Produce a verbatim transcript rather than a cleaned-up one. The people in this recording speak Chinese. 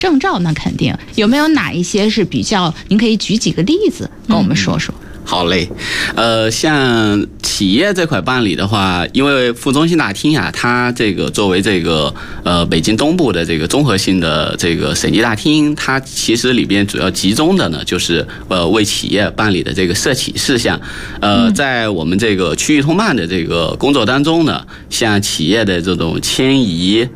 证照那肯定有没有哪一些是比较，您可以举几个例子跟我们说说。 嗯好嘞，呃，像企业这块办理的话，因为副中心大厅啊，它这个作为这个呃北京东部的这个综合性的这个审计大厅，它其实里边主要集中的呢，就是呃为企业办理的这个涉企事项。呃，在我们这个区域通办的这个工作当中呢，像企业的这种迁移。